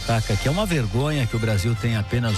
destaca que é uma vergonha que o Brasil tenha apenas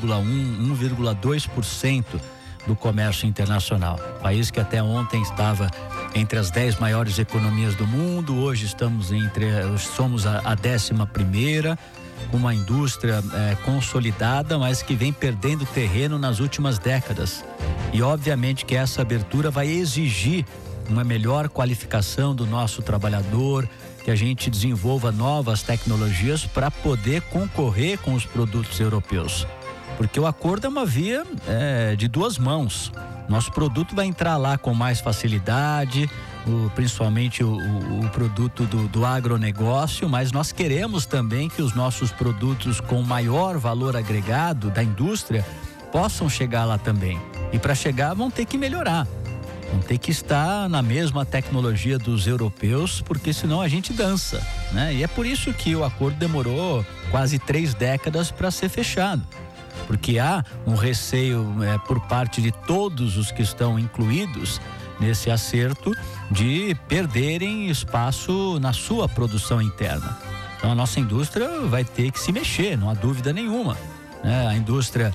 1,2% do comércio internacional. País que até ontem estava entre as 10 maiores economias do mundo, hoje somos a 11ª, com uma indústria consolidada, mas que vem perdendo terreno nas últimas décadas. E obviamente que essa abertura vai exigir uma melhor qualificação do nosso trabalhador, que a gente desenvolva novas tecnologias para poder concorrer com os produtos europeus. Porque o acordo é uma via de duas mãos. Nosso produto vai entrar lá com mais facilidade, principalmente o produto do agronegócio, mas nós queremos também que os nossos produtos com maior valor agregado da indústria possam chegar lá também. E para chegar vão ter que melhorar. Vão ter que estar na mesma tecnologia dos europeus, porque senão a gente dança, né? E é por isso que o acordo demorou quase 3 décadas para ser fechado. Porque há um receio por parte de todos os que estão incluídos nesse acerto de perderem espaço na sua produção interna. Então a nossa indústria vai ter que se mexer, não há dúvida nenhuma. A indústria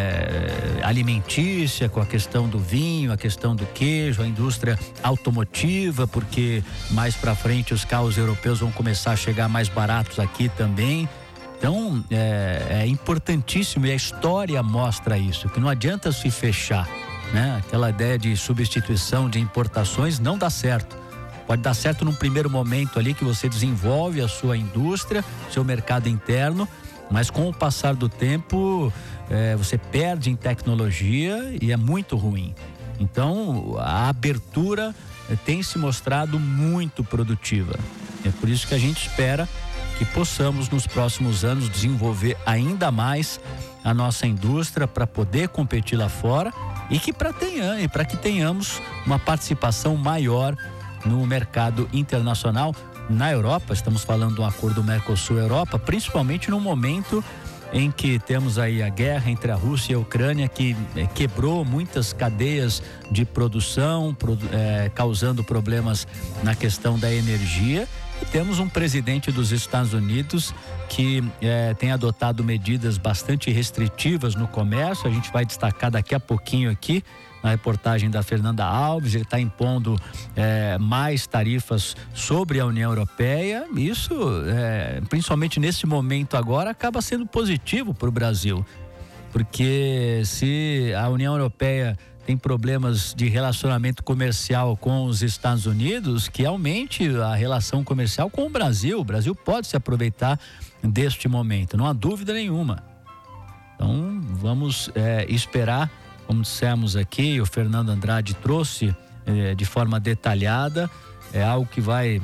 alimentícia, com a questão do vinho, a questão do queijo, a indústria automotiva, porque mais para frente os carros europeus vão começar a chegar mais baratos aqui também. Então, é importantíssimo, e a história mostra isso, que não adianta se fechar, né? Aquela ideia de substituição de importações não dá certo. Pode dar certo num primeiro momento ali que você desenvolve a sua indústria, seu mercado interno, mas com o passar do tempo, você perde em tecnologia e é muito ruim. Então, a abertura tem se mostrado muito produtiva. É por isso que a gente espera que possamos nos próximos anos desenvolver ainda mais a nossa indústria para poder competir lá fora e para que tenhamos uma participação maior no mercado internacional. Na Europa, estamos falando do acordo Mercosul-Europa, principalmente no momento em que temos aí a guerra entre a Rússia e a Ucrânia, que quebrou muitas cadeias de produção, causando problemas na questão da energia. E temos um presidente dos Estados Unidos que tem adotado medidas bastante restritivas no comércio. A gente vai destacar daqui a pouquinho aqui na reportagem da Fernanda Alves. Ele está impondo mais tarifas sobre a União Europeia. Isso, principalmente nesse momento agora, acaba sendo positivo para o Brasil, porque se a União Europeia tem problemas de relacionamento comercial com os Estados Unidos, que aumente a relação comercial com o Brasil. O Brasil pode se aproveitar deste momento, não há dúvida nenhuma. Então, vamos esperar, como dissemos aqui, o Fernando Andrade trouxe de forma detalhada, é algo que vai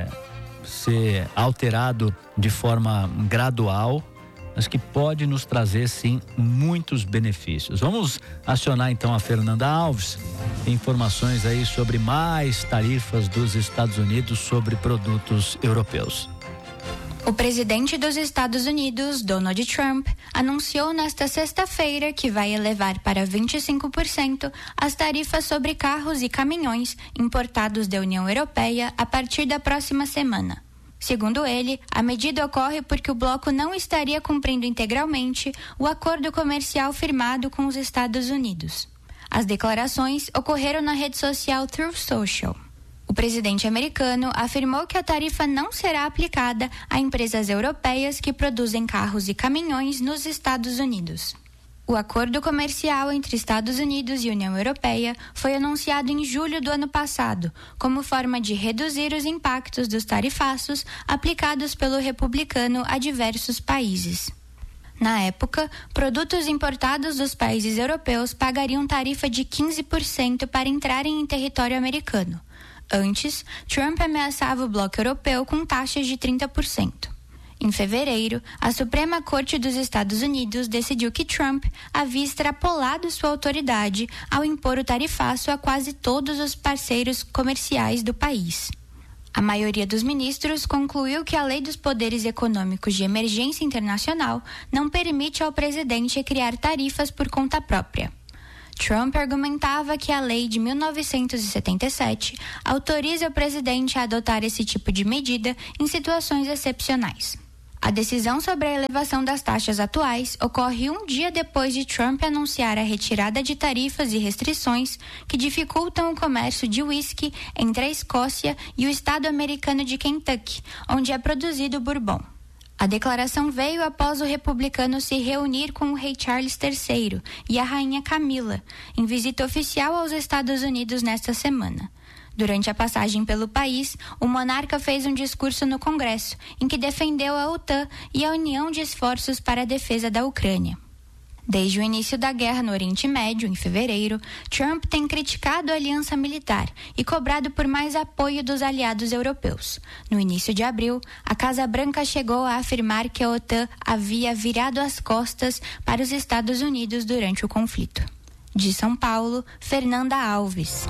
ser alterado de forma gradual, mas que pode nos trazer, sim, muitos benefícios. Vamos acionar, então, a Fernanda Alves. Tem informações aí sobre mais tarifas dos Estados Unidos sobre produtos europeus. O presidente dos Estados Unidos, Donald Trump, anunciou nesta sexta-feira que vai elevar para 25% as tarifas sobre carros e caminhões importados da União Europeia a partir da próxima semana. Segundo ele, a medida ocorre porque o bloco não estaria cumprindo integralmente o acordo comercial firmado com os Estados Unidos. As declarações ocorreram na rede social Truth Social. O presidente americano afirmou que a tarifa não será aplicada a empresas europeias que produzem carros e caminhões nos Estados Unidos. O acordo comercial entre Estados Unidos e União Europeia foi anunciado em julho do ano passado, como forma de reduzir os impactos dos tarifaços aplicados pelo republicano a diversos países. Na época, produtos importados dos países europeus pagariam tarifa de 15% para entrarem em território americano. Antes, Trump ameaçava o bloco europeu com taxas de 30%. Em fevereiro, a Suprema Corte dos Estados Unidos decidiu que Trump havia extrapolado sua autoridade ao impor o tarifaço a quase todos os parceiros comerciais do país. A maioria dos ministros concluiu que a Lei dos Poderes Econômicos de Emergência Internacional não permite ao presidente criar tarifas por conta própria. Trump argumentava que a lei de 1977 autoriza o presidente a adotar esse tipo de medida em situações excepcionais. A decisão sobre a elevação das taxas atuais ocorre um dia depois de Trump anunciar a retirada de tarifas e restrições que dificultam o comércio de uísque entre a Escócia e o estado americano de Kentucky, onde é produzido o bourbon. A declaração veio após o republicano se reunir com o rei Charles III e a rainha Camila, em visita oficial aos Estados Unidos nesta semana. Durante a passagem pelo país, o monarca fez um discurso no Congresso, em que defendeu a OTAN e a união de esforços para a defesa da Ucrânia. Desde o início da guerra no Oriente Médio, em fevereiro, Trump tem criticado a aliança militar e cobrado por mais apoio dos aliados europeus. No início de abril, a Casa Branca chegou a afirmar que a OTAN havia virado as costas para os Estados Unidos durante o conflito. De São Paulo, Fernanda Alves.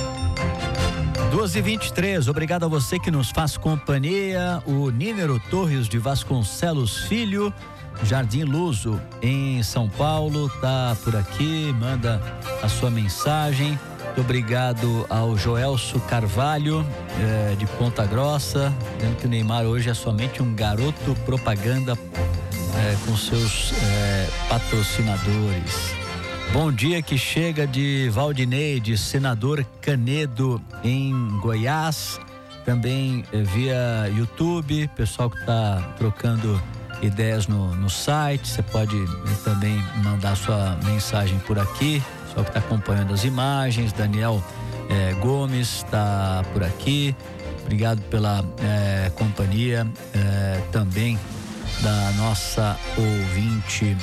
2h23, obrigado a você que nos faz companhia. O Nínero Torres de Vasconcelos Filho, Jardim Luso, em São Paulo, tá por aqui, manda a sua mensagem. Muito obrigado ao Joelso Carvalho, de Ponta Grossa, dizendo que o Neymar hoje é somente um garoto propaganda com seus patrocinadores. Bom dia que chega de Valdinei, de Senador Canedo, em Goiás, também via YouTube, pessoal que está trocando ideias no site, você pode também mandar sua mensagem por aqui, pessoal que está acompanhando as imagens, Daniel Gomes está por aqui, obrigado pela companhia também da nossa ouvinte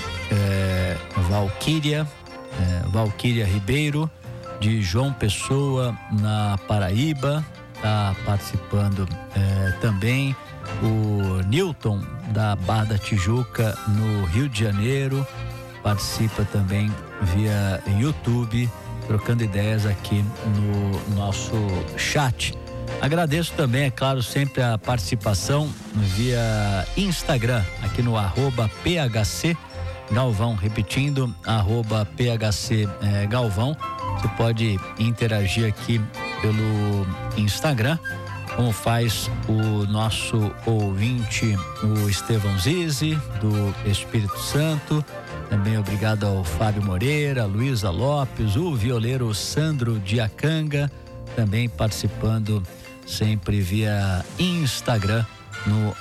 Valquíria Ribeiro, de João Pessoa, na Paraíba, está participando também. O Newton, da Barra da Tijuca, no Rio de Janeiro, participa também via YouTube, trocando ideias aqui no nosso chat. Agradeço também, é claro, sempre a participação via Instagram, aqui no @PHC Galvão, repetindo, @PHC Galvão. Você pode interagir aqui pelo Instagram, como faz o nosso ouvinte, o Estevão Zizi, do Espírito Santo. Também obrigado ao Fábio Moreira, Luísa Lopes, o violeiro Sandro Diacanga, também participando sempre via Instagram, no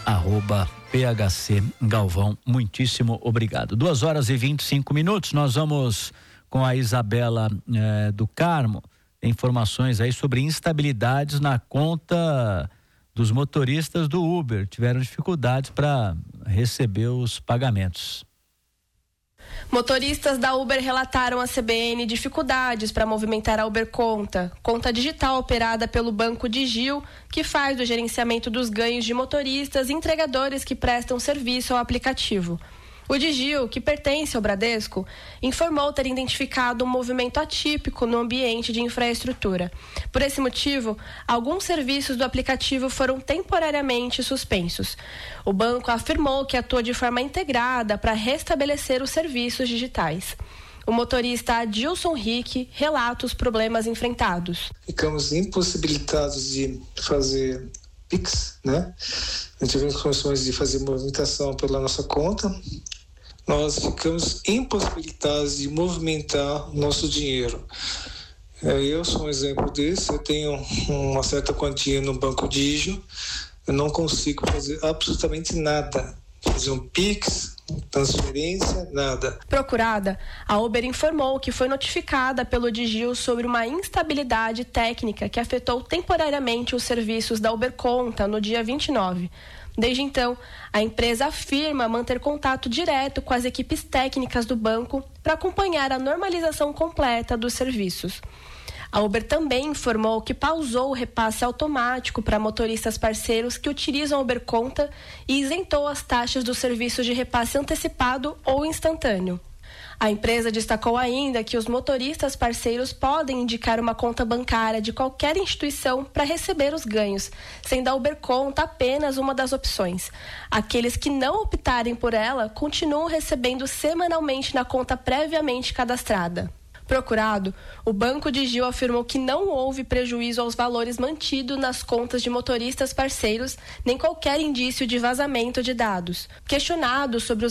@PHC Galvão. Muitíssimo obrigado. 2h25. Nós vamos com a Isabela do Carmo. Informações aí sobre instabilidades na conta dos motoristas do Uber. Tiveram dificuldades para receber os pagamentos. Motoristas da Uber relataram à CBN dificuldades para movimentar a Uber Conta, conta digital operada pelo Banco Digio, que faz o gerenciamento dos ganhos de motoristas e entregadores que prestam serviço ao aplicativo. O Digio, que pertence ao Bradesco, informou ter identificado um movimento atípico no ambiente de infraestrutura. Por esse motivo, alguns serviços do aplicativo foram temporariamente suspensos. O banco afirmou que atua de forma integrada para restabelecer os serviços digitais. O motorista Adilson Rick relata os problemas enfrentados. Ficamos impossibilitados de fazer Pix, né? Não tivemos condições de fazer movimentação pela nossa conta. Nós ficamos impossibilitados de movimentar o nosso dinheiro. Eu sou um exemplo desse, eu tenho uma certa quantia no Banco Digio, eu não consigo fazer absolutamente nada, fazer um Pix, transferência, nada. Procurada, a Uber informou que foi notificada pelo Digio sobre uma instabilidade técnica que afetou temporariamente os serviços da Uber Conta no dia 29. Desde então, a empresa afirma manter contato direto com as equipes técnicas do banco para acompanhar a normalização completa dos serviços. A Uber também informou que pausou o repasse automático para motoristas parceiros que utilizam a Uber Conta e isentou as taxas dos serviços de repasse antecipado ou instantâneo. A empresa destacou ainda que os motoristas parceiros podem indicar uma conta bancária de qualquer instituição para receber os ganhos, sendo a Uber Conta apenas uma das opções. Aqueles que não optarem por ela continuam recebendo semanalmente na conta previamente cadastrada. Procurado, o Banco de Gil afirmou que não houve prejuízo aos valores mantidos nas contas de motoristas parceiros, nem qualquer indício de vazamento de dados. Questionado sobre os